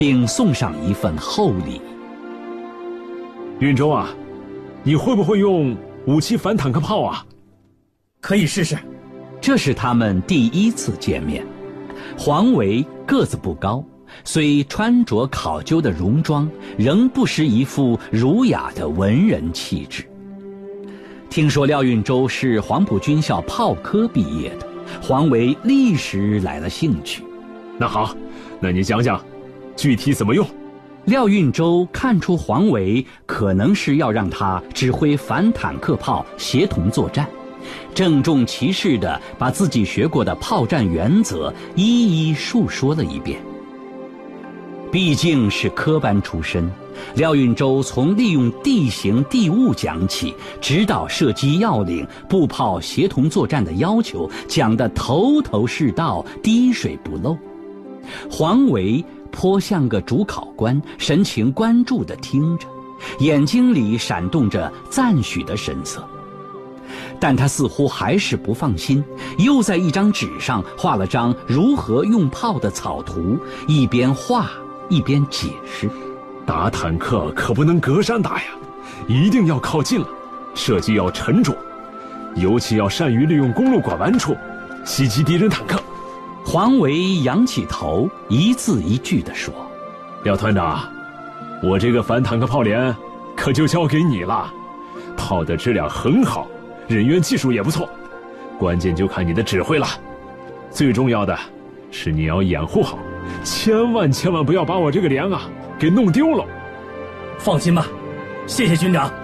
并送上一份厚礼。 运州啊，你会不会用武器反坦克炮啊？ 可以试试。 这是他们第一次见面。黄维个子不高，虽穿着考究的戎装，仍不失一副儒雅的文人气质。听说廖运周是黄埔军校炮科毕业的，黄维立时来了兴趣。 那好，那你讲讲具体怎么用？ 廖运周看出黄维可能是要让他指挥反坦克炮协同作战，郑重其事地把自己学过的炮战原则一一述说了一遍。毕竟是科班出身，廖运周从利用地形地物讲起，直到射击要领、步炮协同作战的要求，讲得头头是道，滴水不漏。黄维颇像个主考官，神情关注地听着，眼睛里闪动着赞许的神色。但他似乎还是不放心，又在一张纸上画了张如何用炮的草图，一边画一边解释： 打坦克可不能隔山打呀，一定要靠近了，射击要沉着，尤其要善于利用公路拐弯处袭击敌人坦克。 黄维仰起头，一字一句地说： 廖团长，我这个反坦克炮连可就交给你了，炮的质量很好，人员技术也不错，关键就看你的指挥了。最重要的是你要掩护好，千万不要把我这个连啊给弄丢了。 放心吧，谢谢军长。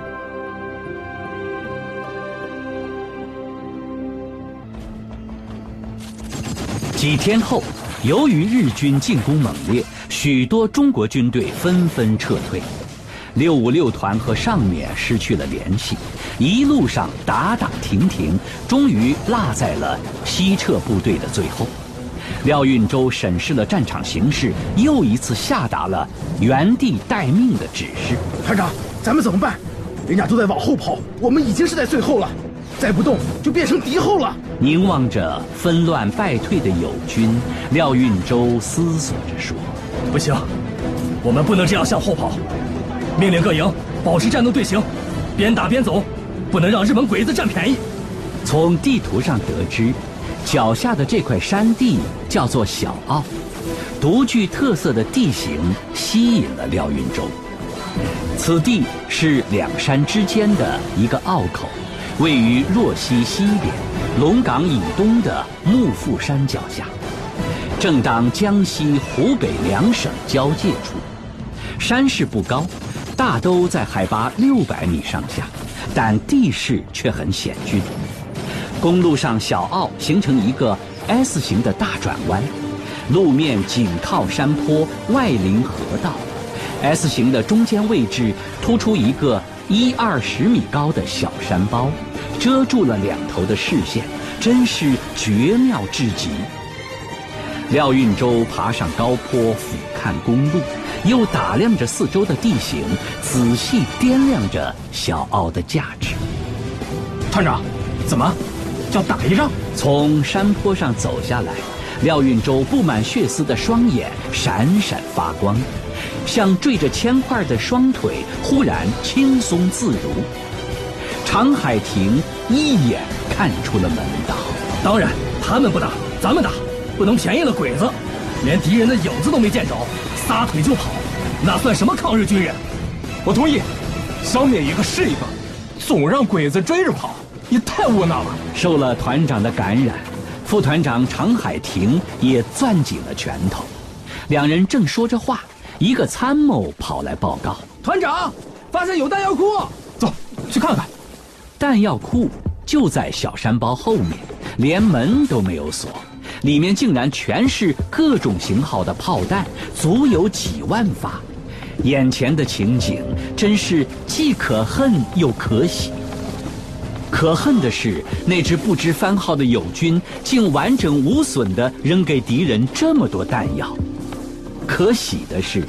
几天后，由于日军进攻猛烈，许多中国军队纷纷撤退，656团和上面失去了联系，一路上打打停停，终于落在了西撤部队的最后。廖运周审视了战场形势，又一次下达了原地待命的指示。 团长，咱们怎么办？人家都在往后跑，我们已经是在最后了，再不动就变成敌后了。 凝望着纷乱败退的友军，廖运周思索着说： 不行，我们不能这样向后跑，命令各营保持战斗队形，边打边走，不能让日本鬼子占便宜。 从地图上得知，脚下的这块山地叫做小澳，独具特色的地形吸引了廖运周。此地是两山之间的一个隘口，位于若溪西边、龙岗以东的幕阜山脚下，正当江西、湖北两省交界处。山势不高，大都在海拔600米上下，但地势却很险峻。公路上小澳形成一个 S 型的大转弯，路面紧靠山坡，外临河道。S 型的中间位置突出一个20米高的小山包，遮住了两头的视线，真是绝妙至极。廖运周爬上高坡，俯瞰公路，又打量着四周的地形，仔细掂量着小澳的价值。 团长，怎么要打一仗？ 从山坡上走下来，廖运周布满血丝的双眼闪闪发光，像缀着铅块的双腿忽然轻松自如。常海霆一眼看出了门道。 当然，他们不打，咱们打，不能便宜了鬼子。连敌人的影子都没见着，撒腿就跑，那算什么抗日军人？ 我同意，消灭一个是一个，总让鬼子追着跑，也太窝囊了。 受了团长的感染，副团长常海霆也攥紧了拳头。两人正说着话，一个参谋跑来报告： 团长，发现有弹药库，走去看看。 弹药库就在小山包后面，连门都没有锁，里面竟然全是各种型号的炮弹，足有几万发。眼前的情景真是既可恨又可喜。可恨的是，那支不知番号的友军竟完整无损地扔给敌人这么多弹药。可喜的是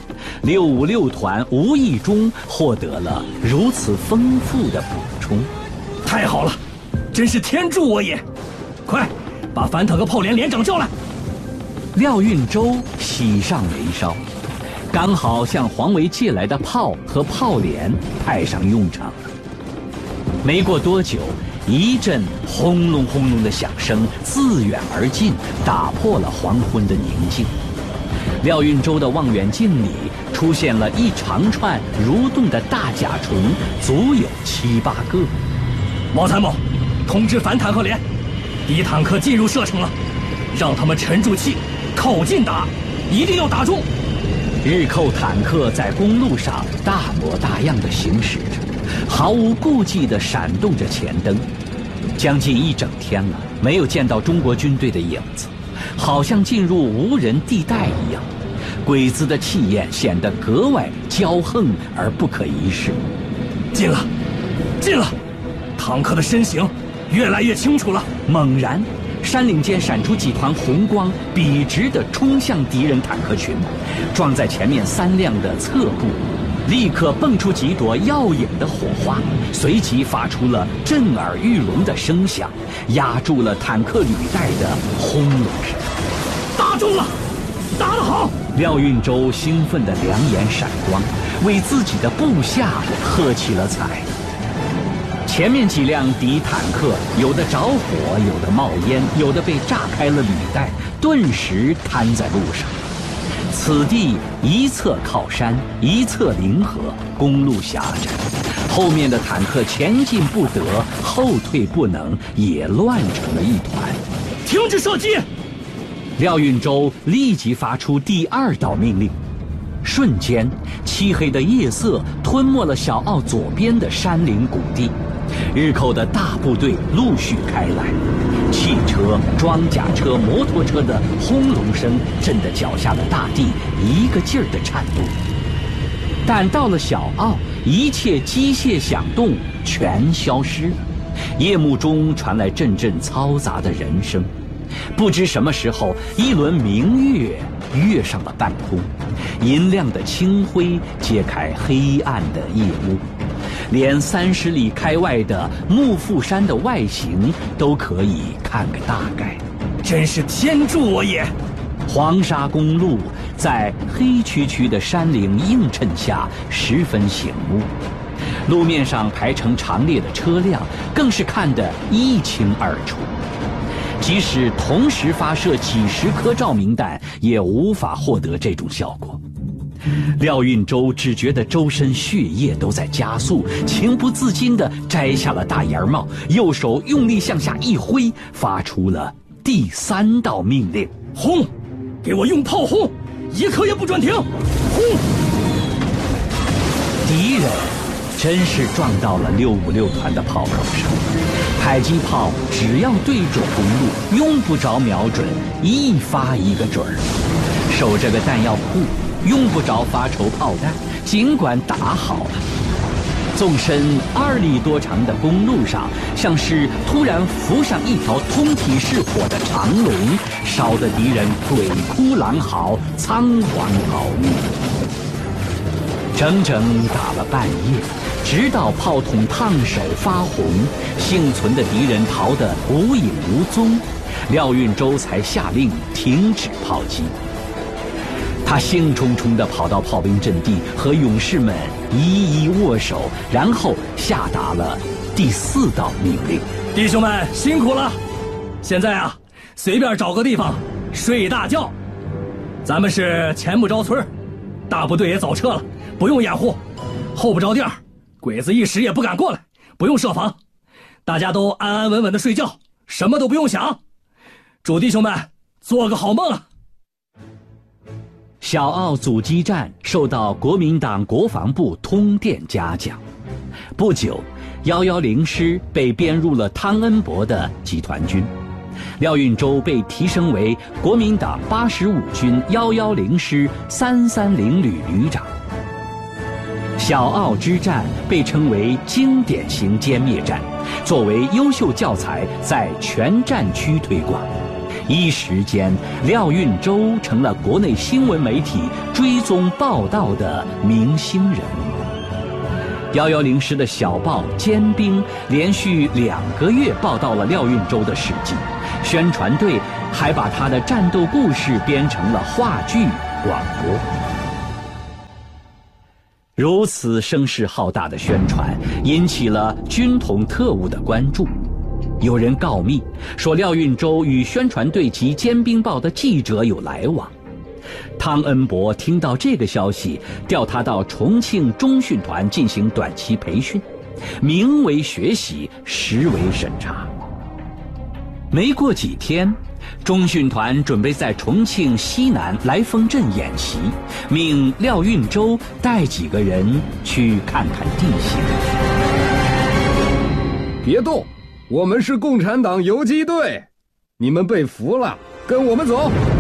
，656团无意中获得了如此丰富的补充。 太好了，真是天助我也！快，把反坦克炮连连长叫来。 廖运周喜上眉梢， 刚好向黄维借来的炮和炮连派上用场了。没过多久，一阵轰隆轰隆的响声自远而近，打破了黄昏的宁静。廖运周的望远镜里出现了一长串蠕动的大甲虫，足有7、8个。 毛参谋，通知反坦克连，敌坦克进入射程了，让他们沉住气，靠近打，一定要打中。 日寇坦克在公路上大模大样地行驶着，毫无顾忌地闪动着前灯。将近一整天了，没有见到中国军队的影子，好像进入无人地带一样。鬼子的气焰显得格外骄横而不可一世。 近了，近了！坦克的身形越来越清楚了。 猛然，山岭间闪出几团红光，笔直地冲向敌人坦克群，撞在前面3辆的侧部，立刻蹦出几朵耀眼的火花，随即发出了震耳欲聋的声响，压住了坦克履带的轰隆声。 打中了，打得好！ 廖运周兴奋的两眼闪光，为自己的部下喝起了彩。前面几辆敌坦克，有的着火，有的冒烟，有的被炸开了履带，顿时瘫在路上。此地一侧靠山，一侧临河，公路狭窄，后面的坦克前进不得，后退不能，也乱成了一团。 停止射击！ 廖运周立即发出第2道命令，瞬间，漆黑的夜色吞没了小奥左边的山岭谷地。日寇的大部队陆续开来，汽车、装甲车、摩托车的轰隆声震得脚下的大地一个劲儿地颤动。但到了小奥，一切机械响动全消失，夜幕中传来阵阵嘈杂的人声。不知什么时候，一轮明月跃上了半空，银亮的清辉揭开黑暗的夜幕，连30里开外的幕阜山的外形都可以看个大概。 真是天助我也！ 黄沙公路在黑黢黢的山岭映衬下十分醒目，路面上排成长列的车辆更是看得一清二楚。即使同时发射几10颗照明弹，也无法获得这种效果。廖运周只觉得周身血液都在加速，情不自禁地摘下了大檐帽，右手用力向下一挥，发出了第3道命令： 轰！给我用炮轰，一刻也不准停！轰！ 敌人真是撞到了656团的炮口上，迫击炮只要对准公路，用不着瞄准，一发一个准儿。守着个弹药库，用不着发愁炮弹，尽管打好了。纵深2里多长的公路上，像是突然浮上一条通体是火的长龙，烧得敌人鬼哭狼嚎，仓皇逃命。整整打了半夜，直到炮筒烫手发红，幸存的敌人逃得无影无踪，廖运周才下令停止炮击。他兴冲冲地跑到炮兵阵地，和勇士们一一握手，然后下达了第4道命令： 弟兄们辛苦了，现在啊，随便找个地方睡大觉。咱们是前不着村，大部队也早撤了，不用掩护；后不着店，鬼子一时也不敢过来，不用设防。大家都安安稳稳地睡觉，什么都不用想。祝弟兄们做个好梦啊！ 小奥阻击战受到国民党国防部通电嘉奖。不久，110师被编入了汤恩伯的集团军，廖运周被提升为国民党85军110师330旅旅长。小奥之战被称为经典型歼灭战，作为优秀教材在全战区推广。一时间，廖运周成了国内新闻媒体追踪报道的明星人物。110师的小报《尖兵》连续2个月报道了廖运周的事迹，宣传队还把他的战斗故事编成了话剧广播。 如此声势浩大的宣传引起了军统特务的关注。有人告密说廖运周与宣传队及尖兵报的记者有来往。汤恩伯听到这个消息，调他到重庆中训团进行短期培训，名为学习，实为审查。没过几天，中训团准备在重庆西南来丰镇演习，命廖运周带几个人去看看地形。 别动，我们是共产党游击队，你们被俘了，跟我们走。